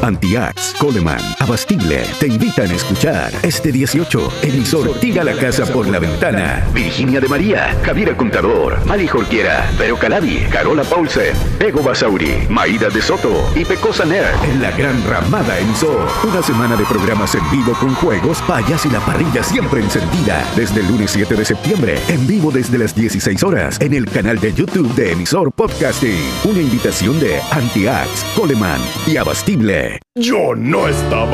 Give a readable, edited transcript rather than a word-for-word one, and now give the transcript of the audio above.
Antiax, Coleman, Abastible te invitan a escuchar este 18, emisor Tira la Casa por la Ventana. Virginia de María, Javiera Contador, Mari Jorquiera, Vero Calabi, Carola Paulsen, Pego Basauri, Maída de Soto y Pecosa Nerd. En la gran ramada en Zoo. Una semana de programas en vivo con juegos, payas y la parrilla siempre encendida. Desde el lunes 7 de septiembre, en vivo desde las 16 horas, en el canal de YouTube de Emisor Podcasting. Una invitación de Antiax, Coleman y Abastible. Yo no estaba